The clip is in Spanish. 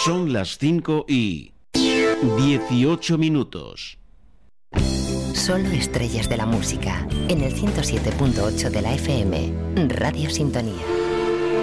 Son las 5:18. Solo estrellas de la música, en el 107.8 de la FM, Radio Sintonía.